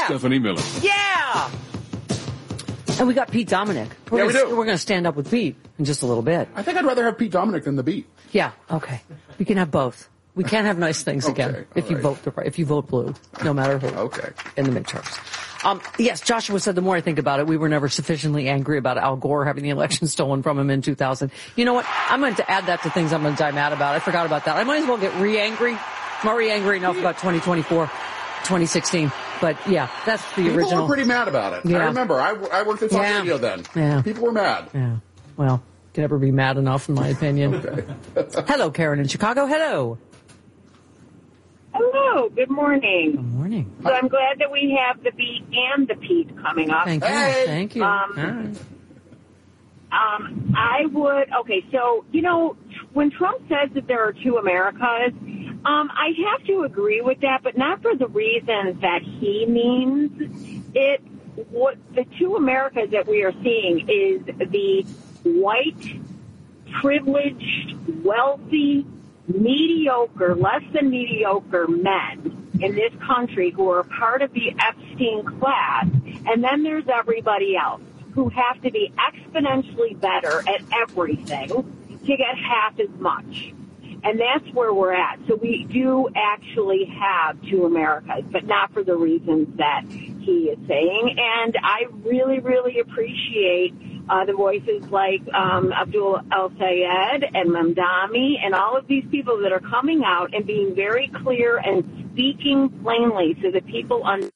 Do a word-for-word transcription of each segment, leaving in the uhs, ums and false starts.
Stephanie Miller. Yeah. And we got Pete Dominic. We're Yeah, gonna, we do. We're going to stand up with Pete in just a little bit. I think I'd rather have Pete Dominic than the Beat. Yeah. Okay. We can have both. We can't have nice things Okay, again if all you right. vote the if you vote blue, no matter who. Okay. In the midterms. Um, yes, Joshua said the more I think about it, we were never sufficiently angry about Al Gore having the election stolen from him in two thousand. You know what? I'm going to add that to things I'm going to die mad about. I forgot about that. I might as well get re-angry. I'm already angry enough about twenty twenty-four, twenty sixteen. But yeah, that's the People original. were pretty mad about it. Yeah. I remember. I, I worked at Talk Yeah. Radio then. Yeah. People were mad. Yeah. Well, can never be mad enough, in my opinion. Okay. Hello, Karen in Chicago. Hello. Hello, good morning. Good morning. So I'm glad that we have the Beat and the Pete coming up. Thank you. Hey. Thank you. Um, All right. Um, I would, okay, so, you know, when Trump says that there are two Americas, um, I have to agree with that, but not for the reasons that he means. It, what the two Americas that we are seeing is the white, privileged, wealthy, mediocre, less than mediocre men in this country who are part of the Epstein class, and then there's everybody else who have to be exponentially better at everything to get half as much. And that's where we're at. So we do actually have two Americas, but not for the reasons that he is saying. And I really, really appreciate uh, the voices like um, Abdul El-Sayed and Mamdani and all of these people that are coming out and being very clear and speaking plainly so that people understand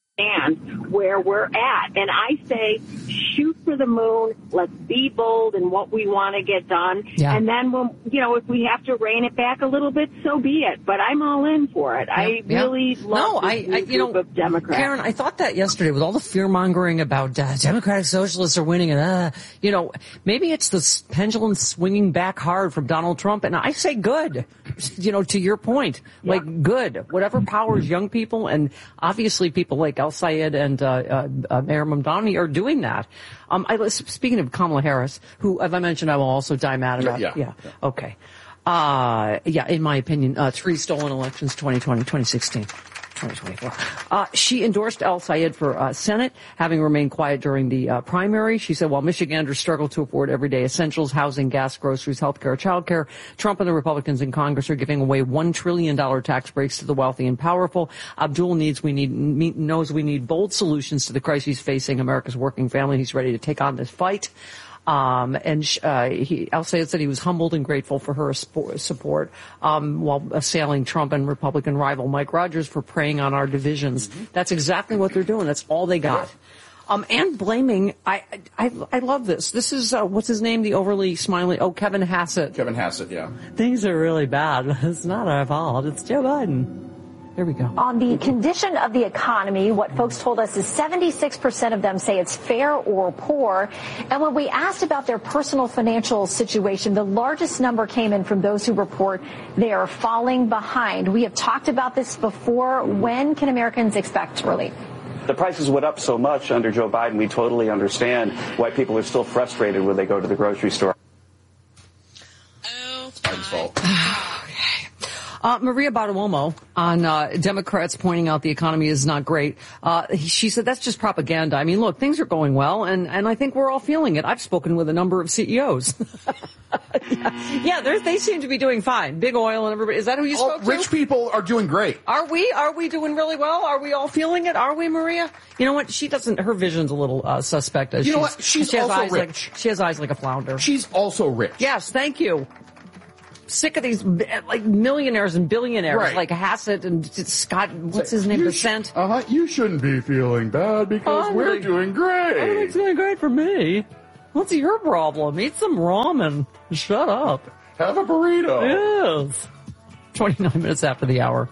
where we're at. And I say, shoot for the moon. Let's be bold in what we want to get done. Yeah. And then, when, you know, if we have to rein it back a little bit, so be it. But I'm all in for it. I Yeah. really No, love this I, new I, you group know, of Democrats. Karen, I thought that yesterday with all the fear mongering about uh, Democratic Socialists are winning, and uh, you know, maybe it's the s- pendulum swinging back hard from Donald Trump, and I say good. You know, to your point, Yeah. like good. Whatever powers young people, and obviously people like El Sayed and uh, uh, uh, Mayor Mamdani are doing that. Um, I was speaking of Kamala Harris, who, as I mentioned, I will also die mad about. Yeah, yeah. yeah. Okay. Uh, yeah, in my opinion, uh, three stolen elections, twenty twenty, twenty sixteen. twenty twenty-four. Uh, she endorsed El Sayed for uh, Senate, having remained quiet during the uh, primary. She said, while Michiganders struggle to afford everyday essentials, housing, gas, groceries, healthcare, childcare, Trump and the Republicans in Congress are giving away one trillion dollars tax breaks to the wealthy and powerful. Abdul needs we need knows we need bold solutions to the crises facing America's working family. He's ready to take on this fight. Um, and uh, he, Al Sayed said he was humbled and grateful for her support um, while assailing Trump and Republican rival Mike Rogers for preying on our divisions. Mm-hmm. That's exactly what they're doing. That's all they got. Um, and blaming, I, I, I love this. This is, uh, what's his name? The overly smiley, oh, Kevin Hassett. Kevin Hassett, yeah. Things are really bad. It's not our fault. It's Joe Biden. There we go. On the condition of the economy, what folks told us is seventy-six percent of them say it's fair or poor. And when we asked about their personal financial situation, the largest number came in from those who report they are falling behind. We have talked about this before. When can Americans expect relief? The prices went up so much under Joe Biden, we totally understand why people are still frustrated when they go to the grocery store. It's Biden's fault. Uh, Maria Bartiromo on uh, Democrats pointing out the economy is not great. Uh, he, she said that's just propaganda. I mean, look, things are going well, and, and I think we're all feeling it. I've spoken with a number of C E Os. yeah, yeah they seem to be doing fine. Big Oil and everybody. Is that who you spoke oh, to? Rich people are doing great. Are we? Are we doing really well? Are we all feeling it? Are we, Maria? You know what? She doesn't. Her vision's a little uh, suspect. You know what? She's she has also eyes rich. Like, she has eyes like a flounder. She's also rich. Yes, thank you. Sick of these like millionaires and billionaires right. like Hassett and Scott. What's his name? Percent. Uh huh. You shouldn't be feeling bad because oh, we're like, doing great. Oh, it's doing great for me. What's your problem? Eat some ramen. Shut up. Have a burrito. Yes. Twenty-nine minutes after the hour.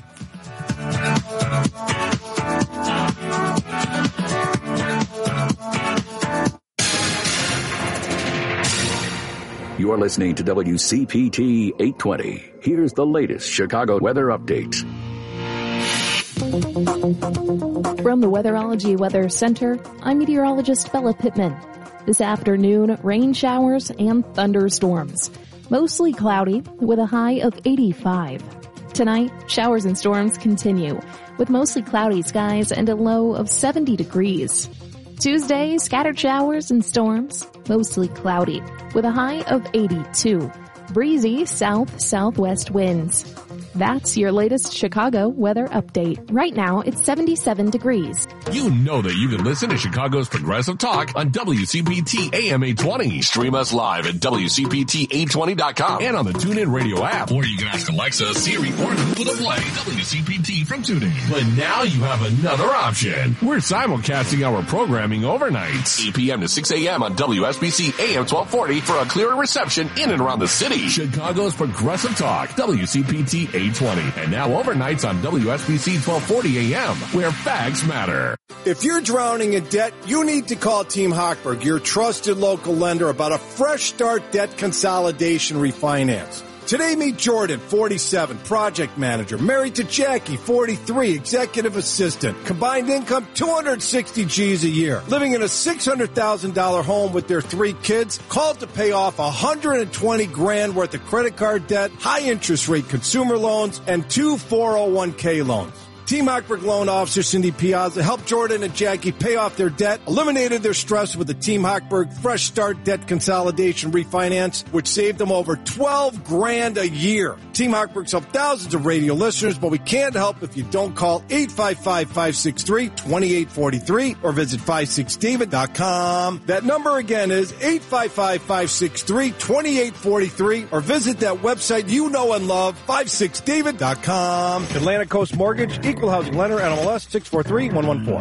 You're listening to W C P T eight twenty. Here's the latest Chicago weather update. From the Weatherology Weather Center, I'm meteorologist Bella Pittman. This afternoon, rain showers and thunderstorms. Mostly cloudy with a high of eighty-five. Tonight, showers and storms continue, with mostly cloudy skies and a low of seventy degrees. Tuesday, scattered showers and storms, mostly cloudy, with a high of eighty-two. Breezy south-southwest winds. That's your latest Chicago weather update. Right now, it's seventy-seven degrees. You know that you can listen to Chicago's Progressive Talk on W C P T A M eight twenty. Stream us live at W C P T eight twenty dot com and on the TuneIn Radio app. Or you can ask Alexa, Siri, or Google to play W C P T from TuneIn. But now you have another option. We're simulcasting our programming overnights. eight p.m. to six a.m. on W S B C A M twelve forty for a clearer reception in and around the city. Chicago's Progressive Talk, W C P T eight twenty. And now overnights on W S B C twelve forty A M, where facts matter. If you're drowning in debt, you need to call Team Hochberg, your trusted local lender, about a fresh start debt consolidation refinance. Today, meet Jordan, forty-seven, project manager, married to Jackie, forty-three, executive assistant, combined income two hundred sixty G's a year, living in a six hundred thousand dollars home with their three kids, called to pay off one hundred twenty grand worth of credit card debt, high interest rate consumer loans, and two four oh one k loans. Team Hochberg loan officer Cindy Piazza helped Jordan and Jackie pay off their debt, eliminated their stress with the Team Hochberg Fresh Start Debt Consolidation Refinance, which saved them over twelve grand a year. Team Hochberg's helped thousands of radio listeners, but we can't help if you don't call eight five five, five six three, two eight four three or visit five six david dot com. That number again is eight five five, five six three, two eight four three or visit that website you know and love, five six david dot com. Atlantic Coast Mortgage, Equal Housing Lender, N M L S six four three one one four.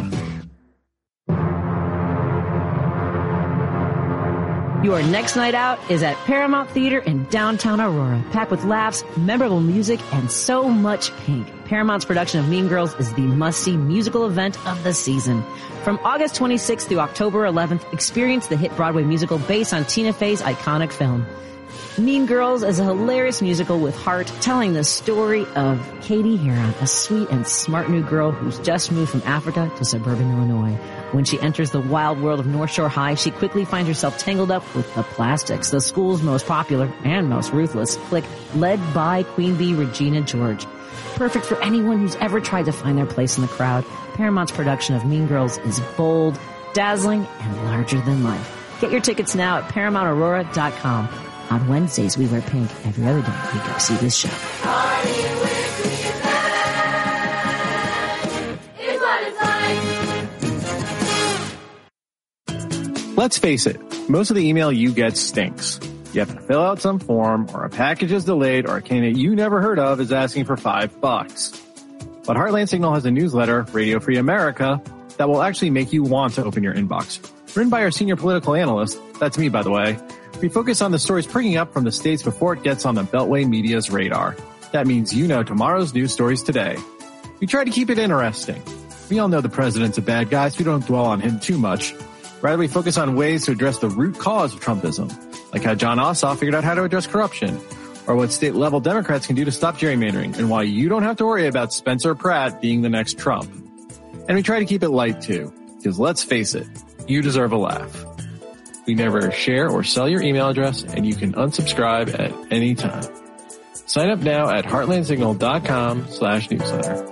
Your next night out is at Paramount Theater in downtown Aurora, packed with laughs, memorable music, and so much pink. Paramount's production of Mean Girls is the must-see musical event of the season. From August twenty-sixth through October eleventh, experience the hit Broadway musical based on Tina Fey's iconic film. Mean Girls is a hilarious musical with heart, telling the story of Katie Heron, a sweet and smart new girl who's just moved from Africa to suburban Illinois. When she enters the wild world of North Shore High, she quickly finds herself tangled up with the Plastics, the school's most popular and most ruthless clique, led by Queen Bee Regina George. Perfect for anyone who's ever tried to find their place in the crowd, Paramount's production of Mean Girls is bold, dazzling, and larger than life. Get your tickets now at paramount aurora dot com. On Wednesdays, we wear pink. Every other day, we go see this show. Party with me is what it's like. Let's face it, most of the email you get stinks. You have to fill out some form, or a package is delayed, or a candidate you never heard of is asking for five bucks. But Heartland Signal has a newsletter, Radio Free America, that will actually make you want to open your inbox. Written by our senior political analyst, that's me by the way, we focus on the stories springing up from the states before it gets on the Beltway media's radar. That means you know tomorrow's news stories today. We try to keep it interesting. We all know the president's a bad guy, so we don't dwell on him too much. Rather, we focus on ways to address the root cause of Trumpism, like how John Ossoff figured out how to address corruption, or what state-level Democrats can do to stop gerrymandering, and why you don't have to worry about Spencer Pratt being the next Trump. And we try to keep it light, too, because let's face it, you deserve a laugh. We never share or sell your email address, and you can unsubscribe at any time. Sign up now at heartlandsignal.com slash newsletter.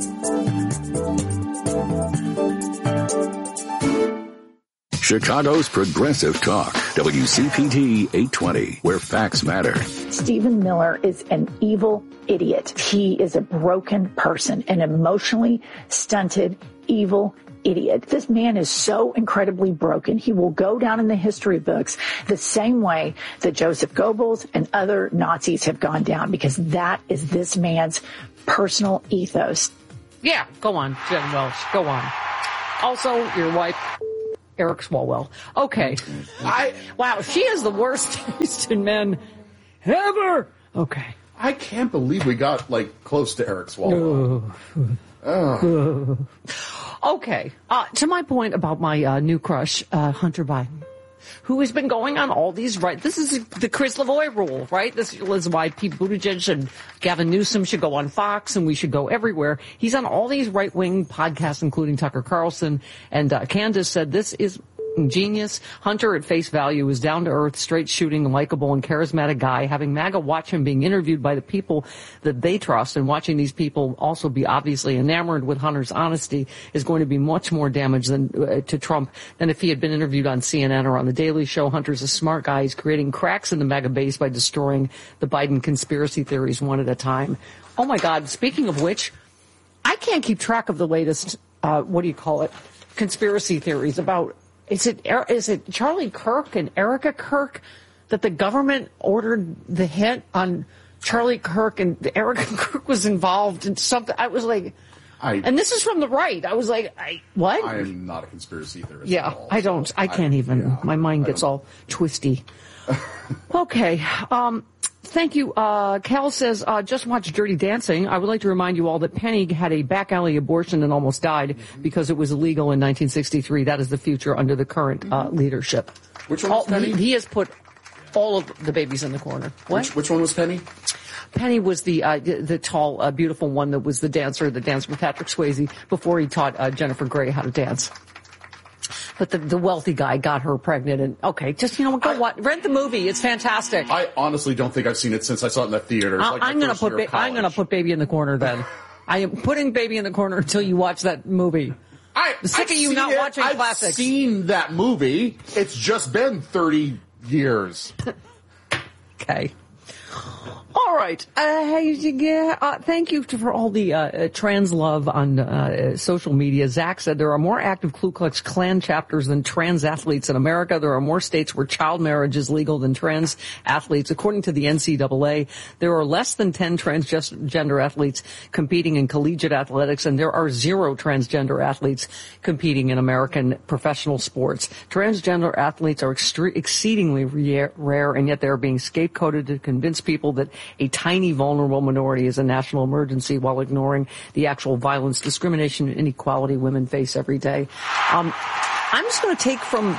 Chicago's Progressive Talk, W C P T eight twenty, where facts matter. Stephen Miller is an evil idiot. He is a broken person, an emotionally stunted, evil idiot. This man is so incredibly broken. He will go down in the history books the same way that Joseph Goebbels and other Nazis have gone down, because that is this man's personal ethos. Yeah, go on, Jen Welsh. Go on. Also, your wife, Eric Swalwell. Okay. I wow, she has the worst taste in men ever. Okay. I can't believe we got, like, close to Eric Swalwell. Oh. Okay. Uh, to my point about my uh, new crush, uh, Hunter Biden, who has been going on all these right. This is the Chris Lavoie rule, right? This is why Pete Buttigieg and Gavin Newsom should go on Fox, and we should go everywhere. He's on all these right-wing podcasts, including Tucker Carlson. And uh, Candace said this is genius. Hunter, at face value, is down-to-earth, straight-shooting, likable, and charismatic guy. Having MAGA watch him being interviewed by the people that they trust, and watching these people also be obviously enamored with Hunter's honesty, is going to be much more damage than uh, to Trump than if he had been interviewed on C N N or on The Daily Show. Hunter's a smart guy. He's creating cracks in the MAGA base by destroying the Biden conspiracy theories one at a time. Oh, my God. Speaking of which, I can't keep track of the latest, uh, what do you call it, conspiracy theories about, is it is it Charlie Kirk and Erica Kirk that the government ordered the hit on Charlie Kirk and Erica Kirk was involved in something? I was like, I, and this is from the right. I was like, I, what? I am not a conspiracy theorist. Yeah, at all, I don't, so I can't I, even, yeah, my mind gets all twisty. Okay, um, thank you. Uh, Cal says, uh, just watched Dirty Dancing. I would like to remind you all that Penny had a back alley abortion and almost died mm-hmm. because it was illegal in nineteen sixty-three. That is the future under the current uh, mm-hmm. leadership. Which one was all, Penny? He, he has put all of the babies in the corner. What? Which, which one was Penny? Penny was the uh, the, the tall, uh, beautiful one that was the dancer that danced with Patrick Swayze before he taught uh, Jennifer Grey how to dance. But the, the wealthy guy got her pregnant, and okay, just, you know, go watch, rent the movie. It's fantastic. I honestly don't think I've seen it since I saw it in the theater. Uh, like I'm going to put ba- I'm going to put baby in the corner. Then I am putting baby in the corner until you watch that movie. I, I'm sick I've of you not it. watching I've classics. I've seen that movie. It's just been thirty years. Okay. All right. Uh, yeah, uh, thank you to, for all the uh, trans love on uh, social media. Zach said there are more active Ku Klux Klan chapters than trans athletes in America. There are more states where child marriage is legal than trans athletes. According to the N C double A, there are less than ten transgender athletes competing in collegiate athletics, and there are zero transgender athletes competing in American professional sports. Transgender athletes are extre- exceedingly rare, rare, and yet they are being scapegoated to convince people that a tiny vulnerable minority is a national emergency while ignoring the actual violence, discrimination, and inequality women face every day. Um, I'm just going to take from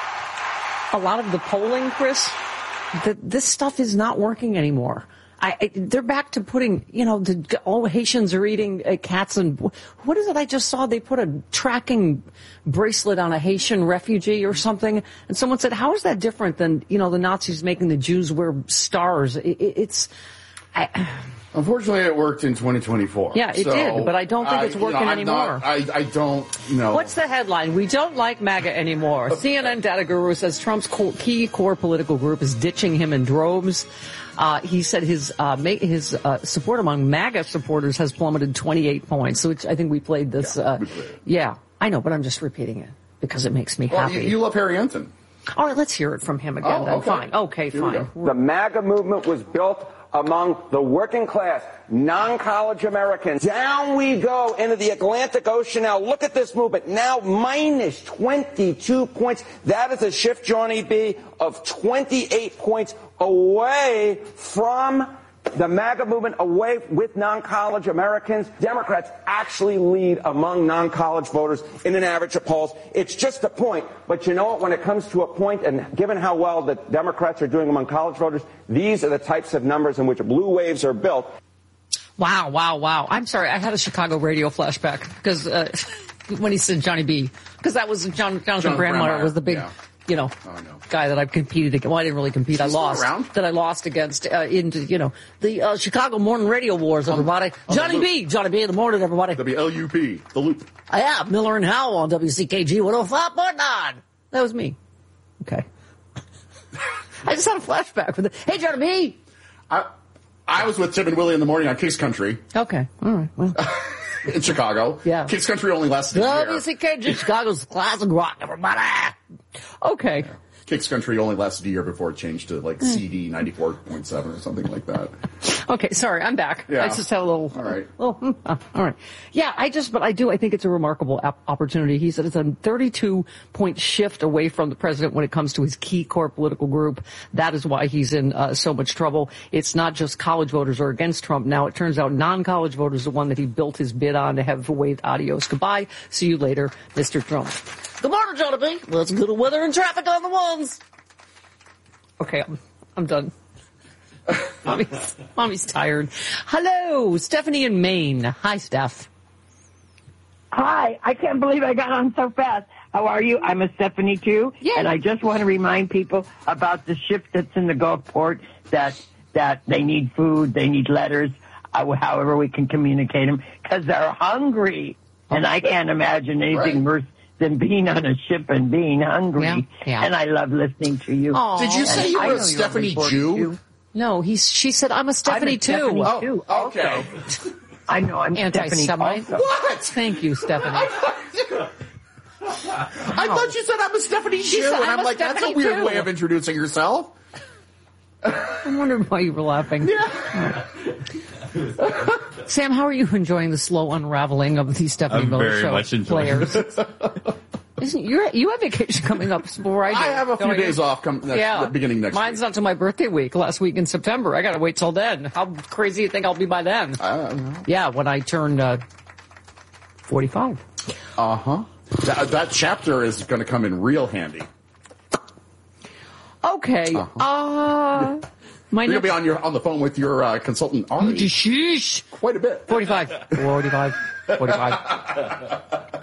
a lot of the polling, Chris, that this stuff is not working anymore. I, I, they're back to putting, you know, the, all Haitians are eating uh, cats and what is it? I just saw they put a tracking bracelet on a Haitian refugee or something, and someone said, "How is that different than, you know, the Nazis making the Jews wear stars?" It, it, it's. I, Unfortunately, it worked in twenty twenty-four. Yeah, it so, did, but I don't think it's I, working you know, anymore. Not, I, I don't, you know. What's the headline? We don't like MAGA anymore. C N N data guru says Trump's core, key core political group is ditching him in droves. Uh, he said his uh, ma- his uh, support among MAGA supporters has plummeted twenty-eight points. So it's, I think we played this. Yeah, uh, we played it. yeah, I know, but I'm just repeating it because it makes me well, happy. You, you love Harry Enton. All right, let's hear it from him again. Oh, then. okay. Fine. Okay, Here fine. The MAGA movement was built among the working class, non-college Americans. Down we go into the Atlantic Ocean now. Look at this movement. Now minus twenty-two points. That is a shift, Johnny B, of twenty-eight points away from the MAGA movement, away with non-college Americans. Democrats actually lead among non-college voters in an average of polls. It's just a point. But you know what? When it comes to a point, and given how well the Democrats are doing among college voters, these are the types of numbers in which blue waves are built. Wow, wow, wow. I'm sorry. I had a Chicago radio flashback because uh, when he said Johnny B, because that was John, Jonathan John Brandmeier Brandmeier, was the big, yeah. you know, Oh, no. guy that I competed against. Well, I didn't really compete. He's I lost. still around? That I lost against uh, into, you know, the uh, Chicago Morning Radio Wars, everybody. on Johnny the B, Johnny B in the morning, everybody. W L U P, The Loop. I have Miller and Howell on W C K G one oh five point nine. That was me. Okay. I just had a flashback for the, hey, Johnny B. I, I was with Tim and Willie in the morning on Kicks Country. Okay. All right. Well. In Chicago. Yeah. Kicks Country only lasted a year. W C K G, Chicago's classic rock, everybody. Okay. Yeah. Kicks Country only lasted a year before it changed to like C D ninety-four point seven or something like that. Okay, sorry, I'm back. Yeah. I just had a little. All right. Little, uh, all right. Yeah, I just, but I do, I think it's a remarkable ap- opportunity. He said it's a thirty-two point shift away from the president when it comes to his key core political group. That is why he's in uh, so much trouble. It's not just college voters are against Trump. Now it turns out non-college voters are the one that he built his bid on to have waved adios. Goodbye. See you later, Mister Trump. Good morning, Johnny B. Let's go to weather and traffic on the ones. Okay, I'm, I'm done. Mommy's, Mommy's tired. Hello, Stephanie in Maine. Hi, Steph. Hi. I can't believe I got on so fast. How are you? I'm a Stephanie too, yeah. and I just want to remind people about the ship that's in the Gulfport that that they need food, they need letters, uh, however we can communicate them, because they're hungry, and I can't imagine anything Right. worse than being on a ship and being hungry. Yeah, yeah. And I love listening to you. Aw. Did you say And you I were know a you're Stephanie reporter, Jew? too. No, he's. She said, I'm a Stephanie I'm a too. Stephanie Oh, too. okay. Also. I know, I'm Stephanie Anti-Semite. also. What? Thank you, Stephanie. I thought you said I'm a Stephanie She Jew, said, and "I'm I'm a like, that's a Stephanie weird too." way of introducing yourself. I wondered why you were laughing. Yeah. Sam, how are you enjoying the slow unraveling of the Stephanie I'm Miller very Show much enjoying players? Isn't you you have vacation coming up before I do? I have a few don't you? days off come next, Yeah, beginning next Mine's week. not till my birthday week, last week in September. I got to wait till then. How crazy do you think I'll be by then? I don't know. Yeah, when I turn uh, forty-five. Uh-huh. That, that chapter is going to come in real handy. Okay. Uh, uh my You're going to next... be on your on the phone with your uh, consultant, Ari. Sheesh. Quite a bit. forty-five. forty-five. forty-five.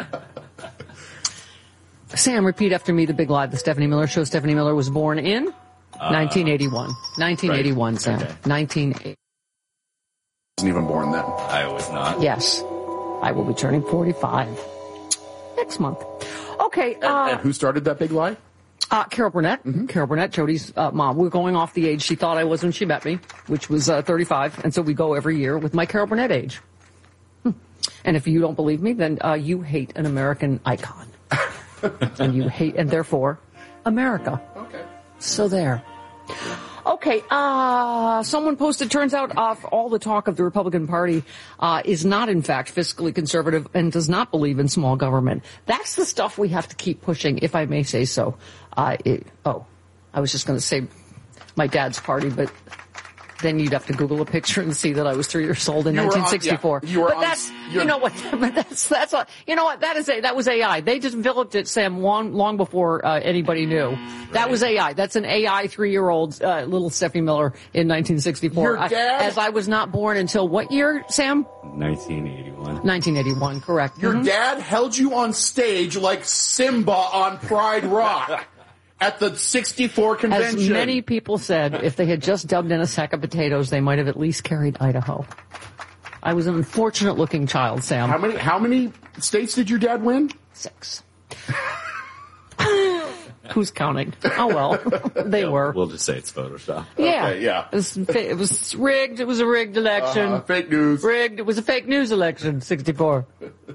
Sam, repeat after me the big lie, the Stephanie Miller Show. Stephanie Miller was born in Uh, nineteen eighty-one. nineteen eighty-one, right. Sam. Okay. nineteen eighty. Wasn't even born then. I was not. Yes. I will be turning forty-five next month. Okay. And, Uh, and who started that big lie? Uh, Carol Burnett. Mm-hmm. Carol Burnett, Jody's uh, mom. We're going off the age she thought I was when she met me, which was uh, thirty-five. And so we go every year with my Carol Burnett age. Hmm. And if you don't believe me, then uh, you hate an American icon. And you hate, and therefore, America. Okay. So there. Okay, uh, someone posted, turns out uh, all the talk of the Republican Party uh, is not, in fact, fiscally conservative and does not believe in small government. That's the stuff we have to keep pushing, if I may say so. Uh, it, oh, I was just going to say my dad's party, but then you'd have to Google a picture and see that I was three years old in You were on- nineteen sixty-four. yeah, you were but on- that's, you're- you know what, but that's, that's, a, you know what, that is a, that was A I. They just developed it, Sam, long, long before uh, anybody knew. That was A I. That's an A I three-year-old uh, little Stephanie Miller in nineteen sixty-four. Your dad? I, as I was not born until what year, Sam? nineteen eighty-one. nineteen eighty-one, correct. Your Mhm. dad held you on stage like Simba on Pride Rock at the sixty-four As convention. many people said, if they had just dumped in a sack of potatoes, they might have at least carried Idaho. I was an unfortunate-looking child, Sam. How many how many states did your dad win? Six. Who's counting? Oh, well, they Yeah, were. We'll just say it's Photoshop. Yeah. Okay, yeah. It was, fa- it was rigged. It was a rigged election. Uh, fake news. Rigged. It was a fake news election, sixty-four.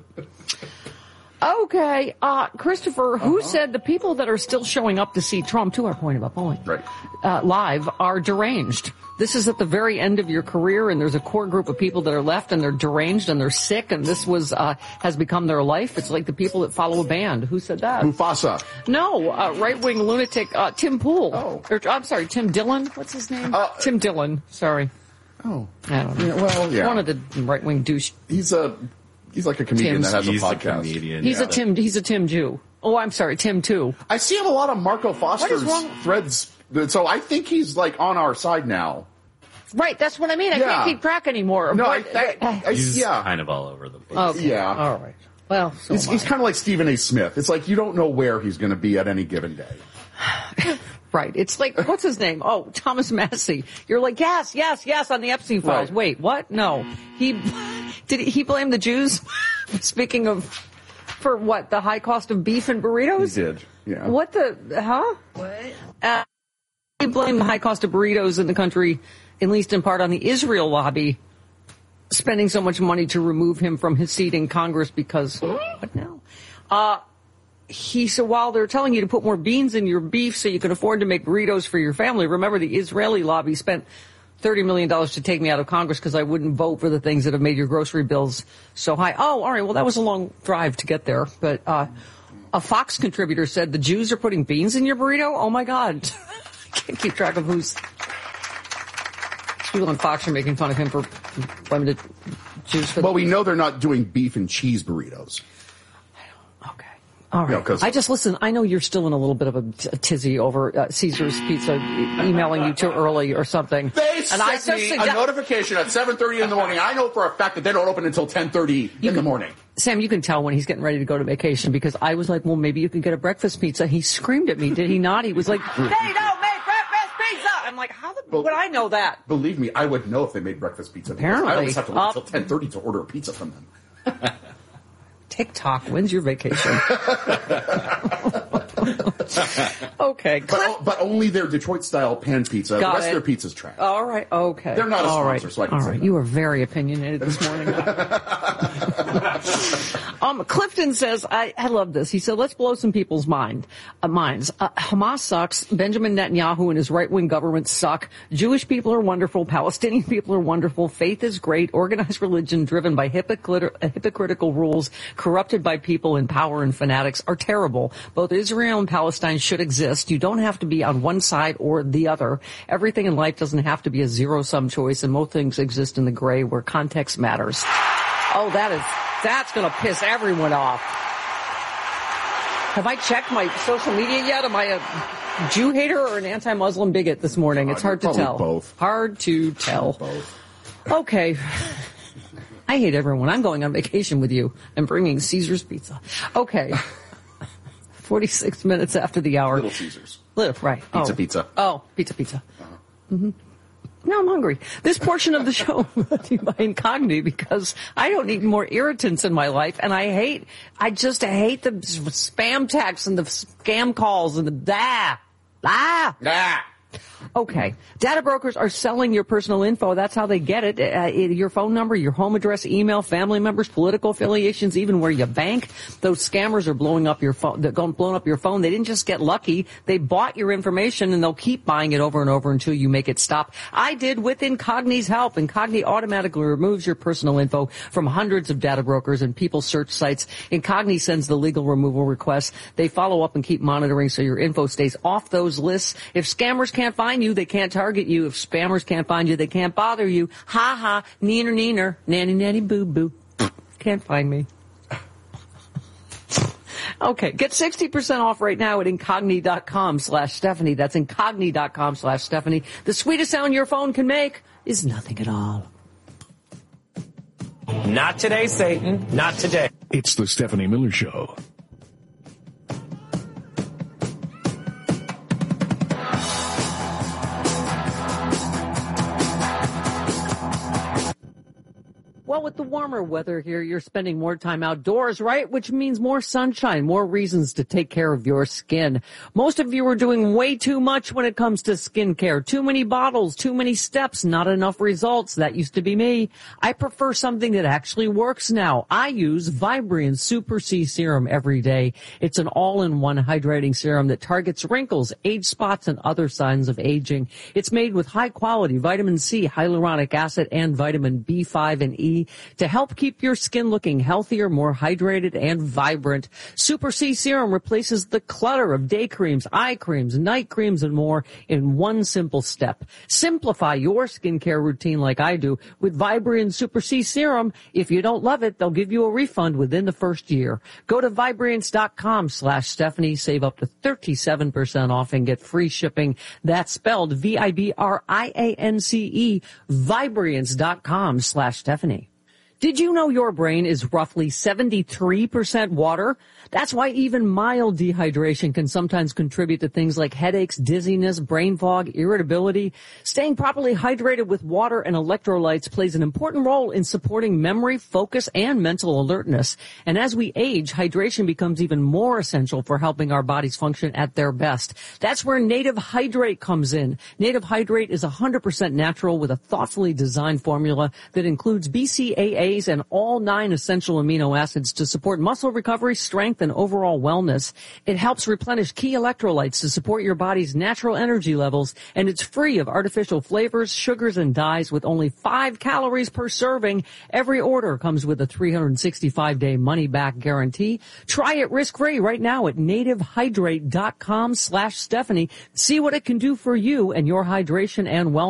Okay, uh, Christopher, who Uh-huh. said the people that are still showing up to see Trump, to our point about polling, Right. uh, live, are deranged? This is at the very end of your career, and there's a core group of people that are left, and they're deranged, and they're sick, and this was uh, has become their life. It's like the people that follow a band. Who said that? Mufasa. No, uh, right-wing lunatic uh, Tim Pool. Oh. Or, I'm sorry, Tim Dillon. What's his name? Uh, Tim Dillon. Sorry. Oh. I don't know. Yeah, well, yeah. One of the right-wing douche. He's a he's like a comedian Tim's- that has a He's a podcast. comedian. He's yeah. a Tim. He's a Tim Jew. Oh, I'm sorry, Tim too. I see him a lot on Marco Foster's wrong? threads, so I think he's like on our side now. Right, that's what I mean. I Yeah. can't keep track anymore. No, I, But- I, I He's yeah. kind of all over the place. Okay. Yeah. All right. Well, so He's, am he's I. kind of like Stephen A. Smith. It's like you don't know where he's going to be at any given day. Right. It's like, what's his name? Oh, Thomas Massey. You're like, yes, yes, yes, on the Epstein files. Right. Wait, what? No. He, did he, he blame the Jews? Speaking of, for what? The high cost of beef and burritos? He did. Yeah. What the, huh? What? Uh, he blamed the high cost of burritos in the country, at least in part on the Israel lobby, spending so much money to remove him from his seat in Congress because, what now? Uh, he said, while they're telling you to put more beans in your beef so you can afford to make burritos for your family, remember the Israeli lobby spent thirty million dollars to take me out of Congress because I wouldn't vote for the things that have made your grocery bills so high. Oh, all right. Well, that was a long drive to get there. But uh, a Fox contributor said the Jews are putting beans in your burrito? Oh, my God. I can't keep track of who's... People on Fox are making fun of him for blaming the Jews for Well, the we know they're not doing beef and cheese burritos. Okay. All right. You know, 'cause- I just listen. I know you're still in a little bit of a, t- a tizzy over uh, Caesar's Pizza e- emailing you too early or something. They and sent I me just a suggest- notification at seven thirty in the morning. I know for a fact that they don't open until ten thirty in the morning. Sam, you can tell when he's getting ready to go to vacation because I was like, well, maybe you can get a breakfast pizza. He screamed at me. Did he not? He was like, they don't make breakfast pizza. I'm like, how the, Well, would I know that? Believe me, I would know if they made breakfast pizza. because Apparently. I always have to wait Up- until ten thirty to order a pizza from them. TikTok, when's your vacation? Okay. But, but only their Detroit-style pan pizza. Got the rest it. of their pizza's trash. All right. Okay. They're not a All sponsor, right. so I can All say right. that. You are very opinionated this morning. um, Clifton says, I, I love this. He said, let's blow some people's mind, uh, minds. Uh, Hamas sucks. Benjamin Netanyahu and his right-wing government suck. Jewish people are wonderful. Palestinian people are wonderful. Faith is great. Organized religion driven by hypocrit- uh, hypocritical rules, corrupted by people in power and fanatics are terrible. Both Israel and Palestine should exist. You don't have to be on one side or the other. Everything in life doesn't have to be a zero-sum choice, and most things exist in the gray where context matters. Oh, that is, that's going to piss everyone off. Have I checked my social media yet? Am I a Jew hater or an anti-Muslim bigot this morning? It's hard to Probably tell. both. Hard to tell. Both. Okay. I hate everyone. I'm going on vacation with you and bringing Caesar's pizza. Okay. forty-six minutes after the hour. Little Caesars. Little, right. Pizza, oh. pizza. Oh, pizza, pizza. Mm-hmm. Now I'm hungry. This portion of the show brought to you by Incogni because I don't need more irritants in my life, and I hate, I just hate the spam texts and the scam calls and the ah, ah, ah. Okay. Data brokers are selling your personal info. That's how they get it. Uh, your phone number, your home address, email, family members, political affiliations, even where you bank. Those scammers are blowing up your phone. They're going blowing up your phone. They didn't just get lucky. They bought your information and they'll keep buying it over and over until you make it stop. I did with Incogni's help. Incogni automatically removes your personal info from hundreds of data brokers and people search sites. Incogni sends the legal removal requests. They follow up and keep monitoring so your info stays off those lists. If scammers can't find you, they can't target you. If spammers can't find you, they can't bother you. Ha ha, neener neener, nanny nanny boo boo. Can't find me. Okay, get sixty percent off right now at incogni.com slash Stephanie. That's incogni.com slash Stephanie. The sweetest sound your phone can make is nothing at all. Not today, Satan. Not today. It's the Stephanie Miller Show. Well, with the warmer weather here, you're spending more time outdoors, right? Which means more sunshine, more reasons to take care of your skin. Most of you are doing way too much when it comes to skincare. Too many bottles, too many steps, not enough results. That used to be me. I prefer something that actually works now. I use Vibrian Super C Serum every day. It's an all-in-one hydrating serum that targets wrinkles, age spots, and other signs of aging. It's made with high-quality vitamin C, hyaluronic acid, and vitamin B five and E to help keep your skin looking healthier, more hydrated, and vibrant. Super C Serum replaces the clutter of day creams, eye creams, night creams, and more in one simple step. Simplify your skincare routine like I do with Vibrian Super C Serum. If you don't love it, they'll give you a refund within the first year. Go to Vibriance.com slash Stephanie. Save up to thirty-seven percent off and get free shipping. That's spelled V I B R I A N C E. Vibriance.com slash Stephanie. Did you know your brain is roughly seventy-three percent water? That's why even mild dehydration can sometimes contribute to things like headaches, dizziness, brain fog, irritability. Staying properly hydrated with water and electrolytes plays an important role in supporting memory, focus, and mental alertness. And as we age, hydration becomes even more essential for helping our bodies function at their best. That's where Native Hydrate comes in. Native Hydrate is one hundred percent natural with a thoughtfully designed formula that includes B C A As and all nine essential amino acids to support muscle recovery, strength, and overall wellness. It helps replenish key electrolytes to support your body's natural energy levels, and it's free of artificial flavors, sugars, and dyes with only five calories per serving. Every order comes with a three hundred sixty-five day money-back guarantee. Try it risk-free right now at nativehydrate.com slash Stephanie. See what it can do for you and your hydration and wellness.